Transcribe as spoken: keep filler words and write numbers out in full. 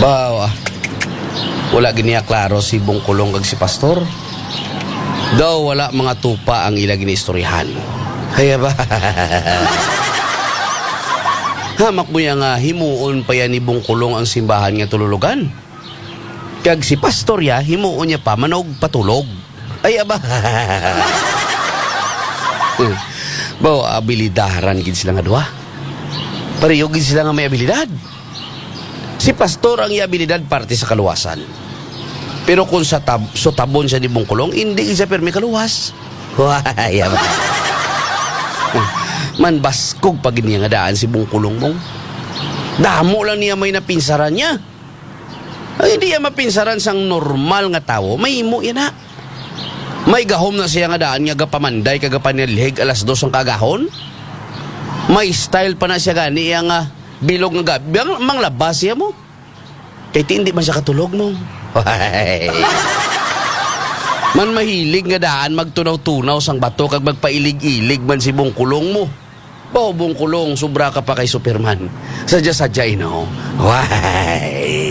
Bawa, wala giniya klaro si Bungkulong kag si Pastor. Daw wala mga tupa ang ila giniistoryahan. Kaya ba? Hamak mo yang nga himuon pa yan ni Bungkulong ang simbahan nga tululugan. Kag si Pastor ya, himuon niya pa manog patulog. Ay aba. Bawa, abilidaran gid sila nga duha. Pareho gid sila nga may abilidad. Si Pastor ang abilidad parte sa kaluwasan. Pero kung sa tab so tabon siya ni Bungkulong, hindi siya permi kaluwas. Ay aba. Man baskog pag niya nga daan si Bungkulong mong. Damo lang niya may napinsaran niya. Ay, hindi niya mapinsaran sang normal nga tao. May imo yan na. May gahom na siya nga daan nga gapamanday kagapanilhig alas dos ang kagahon. May style pa na siya gani yang uh, bilog nga gabi. Ang manglabas siya mo. Kahit hindi man siya katulog mo. Man mahilig nga daan magtunaw-tunaw sang bato kag magpailig-ilig man si Bungkulong mo. Bao Bungkulong, sobra ka pa kay Superman. Sadya-sadya ino. Why?